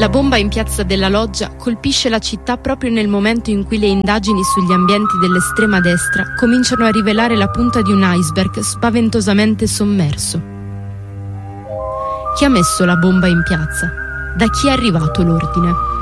La bomba in piazza della Loggia colpisce la città proprio nel momento in cui le indagini sugli ambienti dell'estrema destra cominciano a rivelare la punta di un iceberg spaventosamente sommerso. Chi ha messo la bomba in piazza? Da chi è arrivato l'ordine?